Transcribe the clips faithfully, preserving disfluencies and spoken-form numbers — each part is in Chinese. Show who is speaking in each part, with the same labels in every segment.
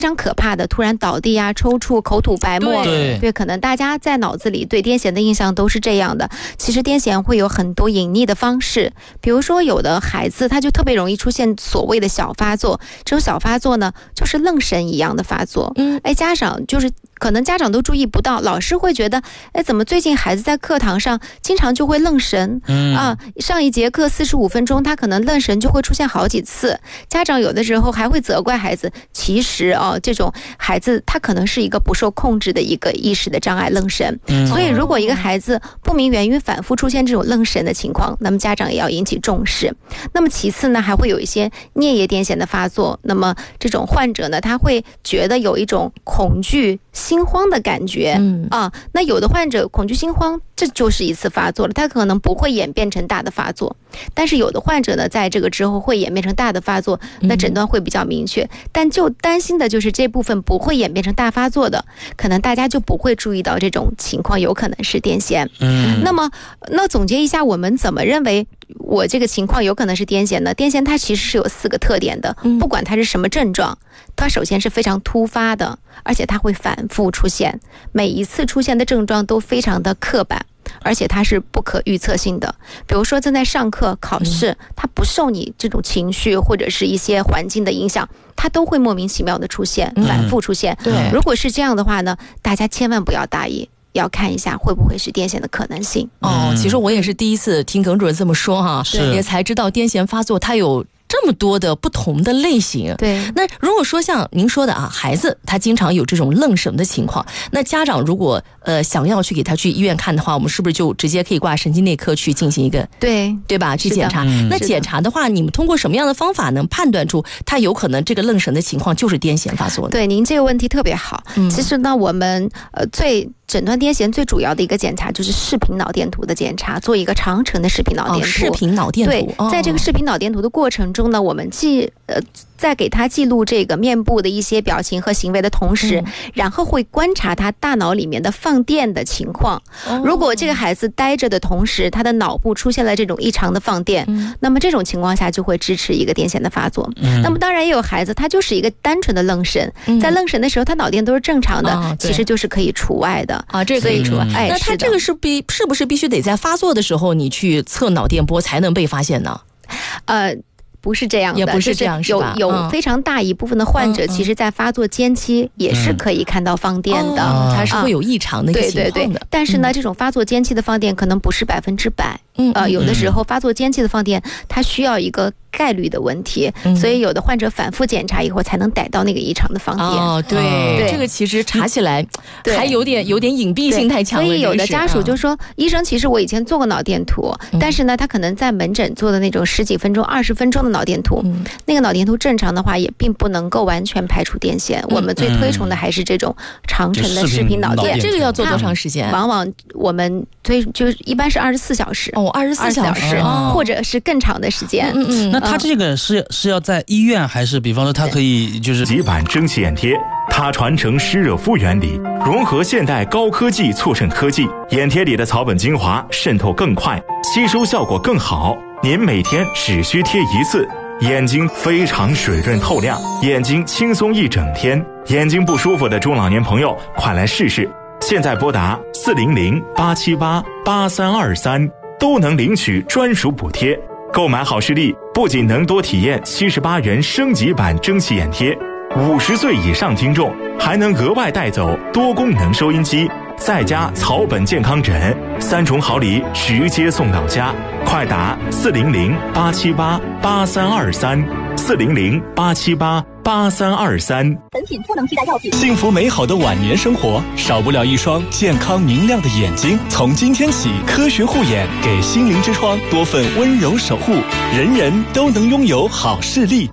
Speaker 1: 常可怕的，突然倒地啊、抽搐、口吐白沫，
Speaker 2: 对,
Speaker 1: 对，可能大家在脑子里对癫痫的印象都是这样的。其实癫痫会有很多隐匿的方式，比如说有的孩子他就特别容易出现所谓的小发作，这种小发作呢就是愣神一样的发作。嗯，哎，家长就是可能家长都注意不到，老师会觉得，哎，怎么最近孩子在课堂上经常就会愣神？嗯啊，上一节课四十五分钟，他可能愣神就会出现好几次。家长有的时候还会责怪孩子，其实啊，这种孩子他可能是一个不受控制的一个意识的障碍愣神。嗯，所以如果一个孩子不明原因反复出现这种愣神的情况，那么家长也要引起重视。那么其次呢，还会有一些颞叶癫痫的发作，那么这种患者呢，他会觉得有一种恐惧、心慌的感觉。嗯啊，那有的患者恐惧心慌，这就是一次发作了，他可能不会演变成大的发作，但是有的患者呢，在这个之后会演变成大的发作，那诊断会比较明确。但就担心的就是这部分不会演变成大发作的，可能大家就不会注意到这种情况有可能是癫痫。嗯，那么那总结一下，我们怎么认为我这个情况有可能是癫痫呢？癫痫它其实是有四个特点的，不管它是什么症状，它首先是非常突发的，而且它会反复出现，每一次出现的症状都非常的刻板，而且它是不可预测性的。比如说正在上课考试，它不受你这种情绪或者是一些环境的影响，它都会莫名其妙的出现，反复出现。对，如果是这样的话呢，大家千万不要大意，要看一下会不会是癫痫的可能性。
Speaker 3: 哦，其实我也是第一次听耿主任这么说哈，也才知道癫痫发作它有这么多的不同的类型。
Speaker 1: 对，
Speaker 3: 那如果说像您说的啊，孩子他经常有这种愣神的情况，那家长如果呃想要去给他去医院看的话，我们是不是就直接可以挂神经内科去进行一个
Speaker 1: 对
Speaker 3: 对吧去检查？那检查的话，你们通过什么样的方法能判断出他有可能这个愣神的情况就是癫痫发作呢？
Speaker 1: 对，您这个问题特别好。嗯、其实呢，我们呃最诊断癫痫最主要的一个检查就是视频脑电图的检查，做一个长程的视频脑电图。哦、
Speaker 3: 视频脑电图。
Speaker 1: 对，哦、在这个视频脑电图的过程中呢，我们记呃在给他记录这个面部的一些表情和行为的同时，嗯、然后会观察他大脑里面的放电的情况。哦、如果这个孩子呆着的同时，他的脑部出现了这种异常的放电，嗯、那么这种情况下就会支持一个癫痫的发作。嗯、那么当然也有孩子他就是一个单纯的愣神，嗯、在愣神的时候他脑电都是正常的，哦、其实就是可以除外的。
Speaker 3: 啊，这个可以除外。哎，那他这个是必是不是必须得在发作的时候你去测脑电波才能被发现呢？
Speaker 1: 呃。不是这样的，
Speaker 3: 也不是这样，
Speaker 1: 是有有非常大一部分的患者，其实在发作间期也是可以看到放电的，
Speaker 3: 嗯、它是会有异常的一个情况的。
Speaker 1: 对对对，但是呢，嗯、这种发作间期的放电可能不是百分之百，嗯呃，有的时候发作间期的放电，它需要一个概率的问题，嗯、所以有的患者反复检查以后才能逮到那个异常的放电。
Speaker 3: 哦，对，对这个其实查起来还有点有点隐蔽性太强了。
Speaker 1: 所以有的家属就说，医生，其实我以前做过脑电图，嗯、但是呢，他可能在门诊做的那种十几分钟、二十分钟的脑电图。嗯那个脑电图正常的话，也并不能够完全排除癫痫。嗯、我们最推崇的还是这种长程的视频脑电。
Speaker 3: 这个要做多长时间？
Speaker 1: 往往我们推就一般是二十四小时。
Speaker 3: 哦，二十四小时，
Speaker 1: 哦、或者是更长的时间。
Speaker 2: 嗯嗯。那他这个是是要在医院，还是比方说他可以就是
Speaker 4: 极版蒸汽眼贴？它传承湿热敷原理，融合现代高科技促渗科技，眼贴里的草本精华渗透更快，吸收效果更好。您每天只需贴一次。眼睛非常水润透亮，眼睛轻松一整天。眼睛不舒服的中老年朋友，快来试试！现在拨打四零零八七八八三二三，都能领取专属补贴。购买好视力不仅能多体验七十八元升级版蒸汽眼贴，五十岁以上听众还能额外带走多功能收音机，再加草本健康枕，三重好礼直接送到家。快打四零零八七八八三二三，四零零八七八八三二三。
Speaker 5: 本品不能替代药品。
Speaker 6: 幸福美好的晚年生活，少不了一双健康明亮的眼睛。从今天起，科学护眼给心灵之窗多份温柔守护，人人都能拥有好视力。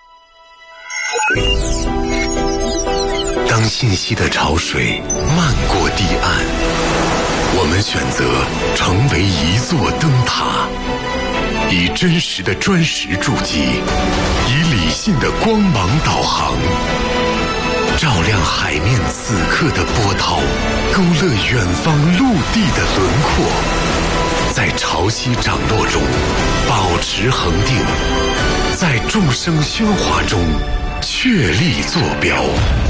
Speaker 7: 当信息的潮水漫过堤岸，我们选择成为一座灯塔，以真实的砖石筑基，以理性的光芒导航，照亮海面此刻的波涛，勾勒远方陆地的轮廓，在潮汐涨落中保持恒定，在众生喧哗中确立坐标。